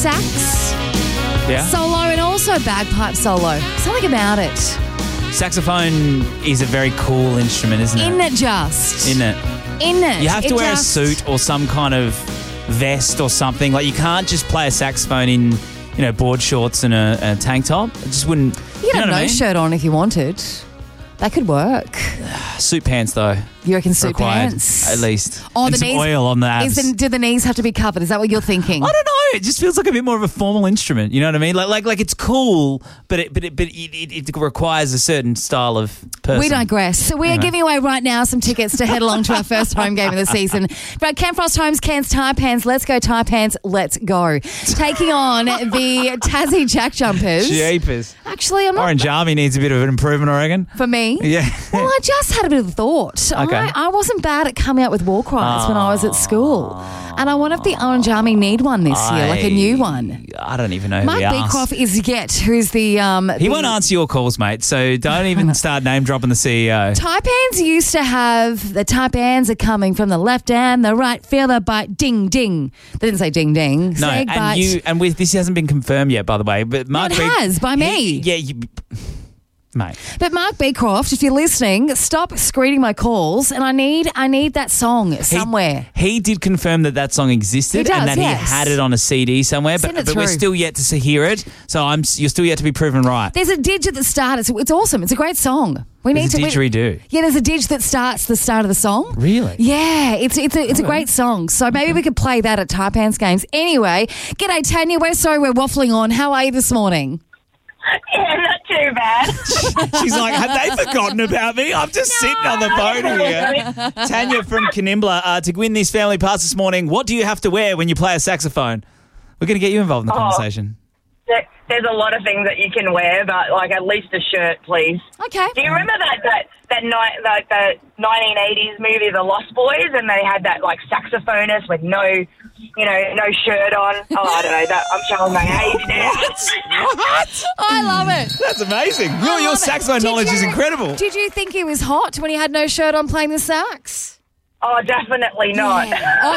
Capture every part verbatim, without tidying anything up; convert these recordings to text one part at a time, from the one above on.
sax Yeah. solo and also bagpipe solo. Something about it. Saxophone is a very cool instrument, isn't it? Isn't it just? Isn't it? In it. You have to It wear just- a suit or some kind of vest or something. Like, you can't just play a saxophone in, you know, board shorts and a, and a tank top. It just wouldn't. You could know have what no I mean? shirt on if you wanted. That could work. Suit pants, though. You reckon suit required, pants? at least. Oh, and the some knees- oil on the abs. Is the, do the knees have to be covered? Is that what you're thinking? I don't know. It just feels like a bit more of a formal instrument. You know what I mean? Like, like, like it's cool, but it, but it, but it, it, it requires a certain style of person. We digress. So we are Anyway. giving away right now some tickets to head along to our first home game of the season. But Ken Frost Homes, Cairns Taipans. Let's go Taipans. Let's go. Taking on the Tassie Jack Jumpers. Jeepers. Actually, I'm not Orange Army needs a bit of an improvement, I reckon. for me. Yeah. Well, I just had a bit of a thought. Okay. I, I wasn't bad at coming up with war cries when I was at school. And I wonder if the Orange Army need one this year, like a new one. I don't even know who Mark he asked. Beecroft is yet, who's the... Um, He the, won't answer your calls, mate, so don't even start name dropping the C E O. Taipans used to have the Taipans are coming from the left and the right. Feel the bite, ding ding. They didn't say ding ding. No, Say and bite. you and with this hasn't been confirmed yet, by the way. But Mark it Beec- has, by me. he- yeah, you, mate. But Mark Beecroft, if you're listening, stop screening my calls, and I need I need that song He- somewhere. He, did confirm that that song existed He does, and that yes. he had it on a C D somewhere, Send but, it but we're through. still yet to see, hear it. So I'm you're still yet to be proven right. There's a didge at the start. It's, it's awesome. It's a great song. We There's need a to we- didgeridoo. Yeah, there's a didge that starts the start of the song. Really? Yeah, it's it's a it's a great song. So maybe we could play that at Taipans games. Anyway, g'day Tanya. We're sorry we're waffling on. How are you this morning? Yeah, not too bad. She's like, have they forgotten about me? I'm just sitting on the phone here. Tanya from Canimbla, uh, to win this family pass this morning, what do you have to wear when you play a saxophone? We're going to get you involved in the Oh. conversation. There- There's a lot of things that you can wear, but like at least a shirt, please. Okay. Do you remember that that that night like the nineteen eighties movie, The Lost Boys, and they had that like saxophonist with no, you know, no shirt on? Oh, I don't know. That I'm showing my age now. What? I love it. That's amazing. Your, I your love it. saxophone Did knowledge is you- incredible. Did you think he was hot when he had no shirt on playing the sax? Oh, definitely not. Oh,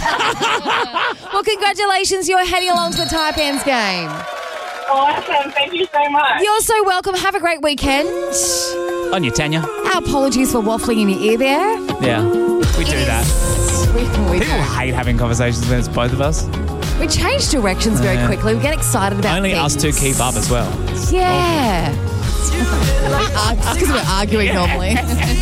not. Well, congratulations. You're heading along to the Taipans game. Awesome. Thank you so much. You're so welcome. Have a great weekend. On you, Tanya. Our apologies for waffling in your ear there. Yeah, we do that. We, we, People hate having conversations when it's both of us. we change directions very Yeah. quickly. We get excited about Only things. us two keep up as well. Yeah. Because we're arguing normally.